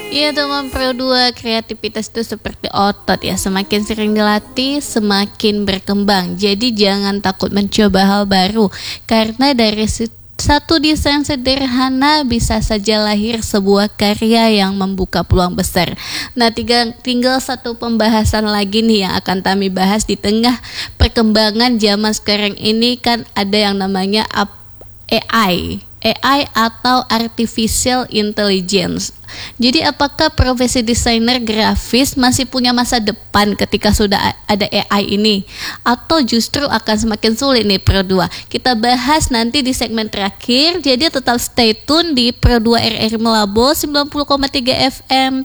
Iya teman Pro 2, kreativitas itu seperti otot ya, semakin sering dilatih semakin berkembang. Jadi jangan takut mencoba hal baru, karena dari satu desain sederhana bisa saja lahir sebuah karya yang membuka peluang besar. Nah, tinggal satu pembahasan lagi nih yang akan kami bahas di tengah perkembangan zaman sekarang ini, kan ada yang namanya AI atau Artificial Intelligence. Jadi apakah profesi desainer grafis masih punya masa depan ketika sudah ada AI ini? Atau justru akan semakin sulit nih Pro 2? Kita bahas nanti di segmen terakhir, jadi tetap stay tune di Pro 2 RRI Melabo 90,3 FM